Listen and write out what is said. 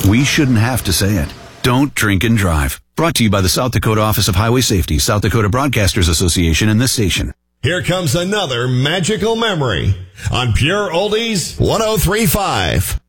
We shouldn't have to say it. Don't drink and drive. Brought to you by the South Dakota Office of Highway Safety, South Dakota Broadcasters Association, and this station. Here comes another magical memory on Pure Oldies 103.5.